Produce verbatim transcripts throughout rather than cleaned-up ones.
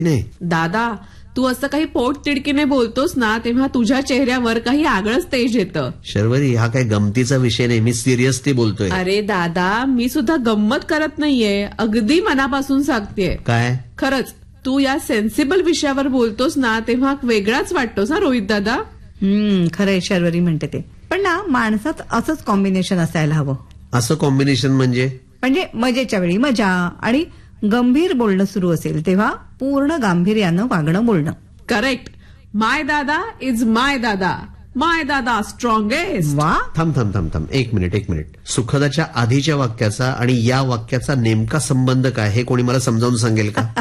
नाही दादा, तू असं काही पोट तिडकीने बोलतोस ना, तेव्हा तुझ्या चेहऱ्यावर काही आगळंच तेज येतं. शर्वरी, हा काय गमतीचा विषय नाही, मी सिरियसली बोलतोय. अरे दादा, मी सुद्धा गंमत करत नाहीये, अगदी मनापासून सांगतेय. काय? खरंच तू या सेन्सिबल विषयावर बोलतोस ना, तेव्हा वेगळाच वाटतोस ना रोहित दादा. हम्म खरंय शर्वरी म्हणते ते. पण ना माणसात असंच कॉम्बिनेशन असायला हवं. असं कॉम्बिनेशन म्हणजे? म्हणजे मजेच्या वेळी मजा आणि गंभीर बोलणं सुरू असेल तेव्हा पूर्ण गांभीर्यानं वागणं बोलणं. करेक्ट. माय दादा इज माय दादा. माय दादा स्ट्रॉंगेस्ट. वा. थांब थांब थांब थांब एक मिनिट एक मिनिट सुखदाच्या आधीच्या वाक्याचा आणि या वाक्याचा नेमका संबंध काय हे कोणी मला समजावून सांगेल का?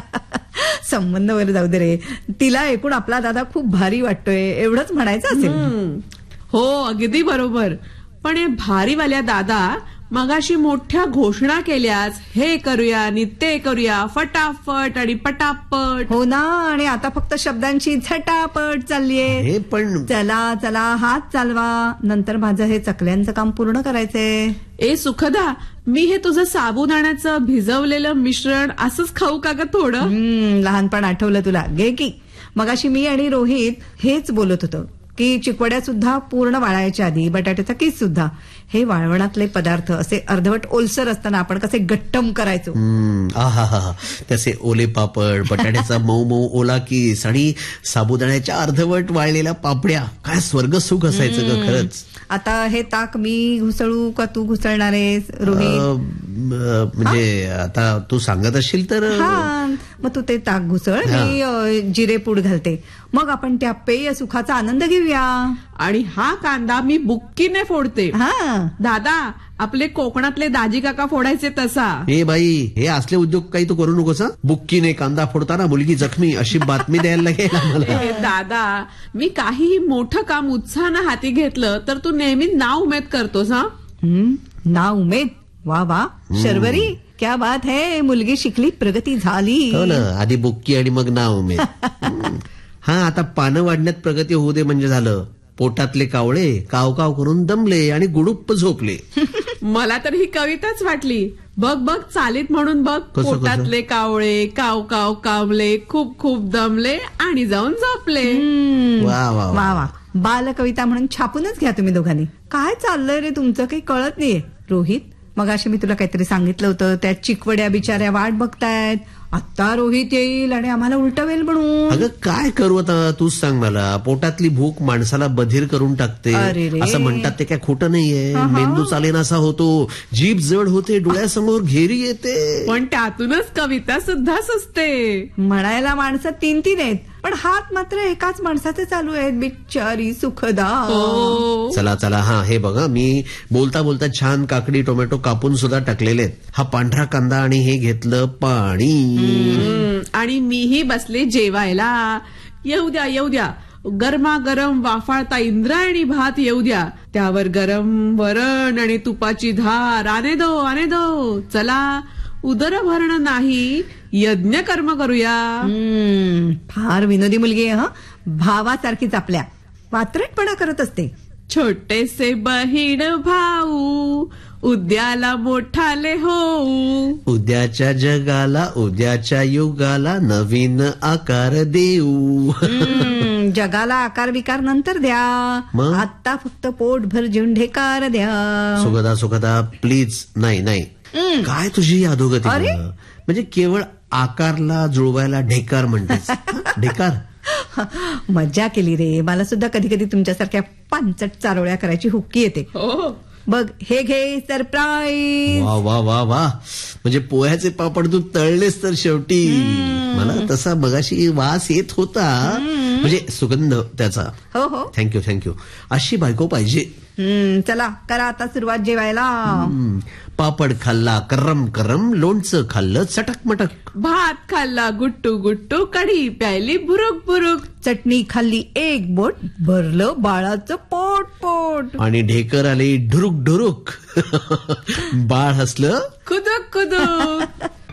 संबंध वगैरे जाऊ दे रे, तिला एकूण आपला दादा खूप भारी वाटतोय एवढंच म्हणायचं असेल. हो अगदी बरोबर. पण हे भारीवाल्या दादा मगाशी मोठ्या घोषणा केल्यास, हे करूया आणि ते करूया, फटाफट आणि पटापट. हो ना, आणि आता फक्त शब्दांची झटापट चाललीये. हे पण चला चला हात चालवा, नंतर माझं हे चकल्यांचं काम पूर्ण करायचंय. ए सुखदा, मी हे तुझं साबुदाण्याचं भिजवलेलं मिश्रण असंच खाऊ का ग थोडं? हम्म लहानपण आठवलं तुला, घे की. मगाशी मी आणि रोहित हेच बोलत होतो की चिकवड्या सुद्धा पूर्ण वाळायच्या आधी, बटाट्याचा किस सुद्धा, हे वाळवणातले पदार्थ असे अर्धवट ओलसर असताना आपण कसे गट्टम करायचो. हा हा त्याचे ओले पापड, बटाट्याचा मऊ मऊ ओला किस आणि साबुदाण्याच्या अर्धवट वाळलेल्या पापड्या, काय स्वर्ग सुख असायचं ग खरंच. आता हे ताक मी घुसळू का तू घुसळणार आहेस रोहित? म्हणजे आता तू सांगत असशील तर. हा मग तू ते ताक घुसळ, मी जिरेपूड घालते, मग आपण त्या पेय सुखाचा आनंद घेऊया. आणि हा कांदा मी बुक्कीने फोडते. हा दादा, आपले कोकणातले दाजी काका फोडायचे तसा. हे बाई, हे असले उद्योग काही तू करू नकोस. बुक्कीने कांदा फोडताना मुलगी जखमी अशी बातमी द्यायला लागेल आम्हाला. दादा, मी काहीही मोठं काम उत्साहानं हाती घेतलं तर तू नेहमी नाव उमेद करतोस. हा ना उमेद. वा वा शर्वरी, क्या बात है, मुलगी शिकली, प्रगती झाली. हो ना, आधी बुक्की आणि मग नाव उमेद. हा आता पानं वाढण्यात प्रगती होऊ दे म्हणजे झालं. पोटातले कावळे काव काव करून दमले आणि गुडुप्प झोपले. मला तर ही कविताच वाटली. बघ बघ चालीत म्हणून बघ. पोटातले कावळे काव काव कावले, खूप खूप दमले आणि जाऊन झोपले. वा वा वा वा, बालकविता म्हणून छापूनच घ्या तुम्ही दोघांनी. काय चाललंय रे तुमचं, काही कळत नाहीये. रोहित, मगाशी मी तुला काहीतरी सांगितलं होतं, त्या चिकवड्या बिचाऱ्या वाट बघतायत. आता रोहित येईल आणि आम्हाला उलटवेल म्हणून. अगं काय करू आता, तूच सांग मला. पोटातली भूक माणसाला बधीर करून टाकते असं म्हणतात, ते काय खोटं नाहीये. मेंदू चालेनासा होतो, जीभ जड होते, डोळ्यासमोर घेरी येते. पण त्यातूनच कविता सुद्धा सुचते. म्हणायला माणसं तीन तीन आहेत, पण हात मात्र एकाच माणसाचे चालू आहेत. बिचारी सुखदा. चला चला, हा हे बघा, मी बोलता बोलता छान काकडी टोमॅटो कापून सुद्धा टाकलेले आहेत. हा पांढरा कांदा आणि हे घेतलं पाणी. आणि मीही बसले जेवायला. येऊ द्या येऊ द्या, गरमागरम वाफाळता इंद्रायणी भात येऊ द्या, त्यावर गरम वरण आणि तुपाची धार. आने दो आने दो. चला, उदर भरणं नाही, यज्ञ कर्म करूया. फार विनोदी मुलगी आहे. हं, भावासारखीच आपल्या वात्रटपणा करत असते. छोटेसे बहीण भाऊ, उद्याला मोठाले होऊ. उद्याच्या जगाला, उद्याच्या युगाला नवीन आकार देऊ. जगाला आकार विकार नंतर द्या, आता फक्त पोटभर झुंढेकार द्या. सुखदा सुखदा प्लीज. नाही नाही, काय तुझी अधोगती. म्हणजे केवळ आकारला जुळवायला ढेकार म्हणतेस. ढेकार. मज्जा केली रे. मला सुद्धा कधी कधी तुमच्यासारख्या पांचट चारोळ्या करायची हुक्की येते. बघ हे घे सरप्राईज. वा वा वा वा, म्हणजे पोह्याचे पापड तू तळलेस तर शेवटी. मला तसा मगाशी वास येत होता, म्हणजे सुगंध त्याचा. हो हो, थँक्यू थँक्यू. अशी बायको पाहिजे. चला करा आता सुरुवात जेवायला. पापड खाल्ला करम करम, लोणचं खाल्लं चटक मटक, भात खाल्ला गुट्टू गुट्टू, कढी प्यायली भुरुक भुरुक, चटणी खाल्ली एक बोट, भरलं बाळाचं पोट पोट, आणि ढेकर आले ढुरुक ढुरुक. बाळ हसलं खुदुक खुदुक.